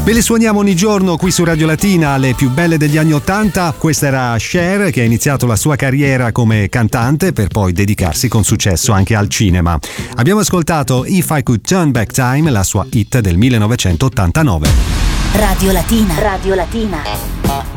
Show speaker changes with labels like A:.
A: Ve le suoniamo ogni giorno qui su Radio Latina, le più belle degli anni '80. Questa era Cher, che ha iniziato la sua carriera come cantante per poi dedicarsi con successo anche al cinema. Abbiamo ascoltato If I Could Turn Back Time, la sua hit del 1989.
B: Radio Latina. Radio Latina.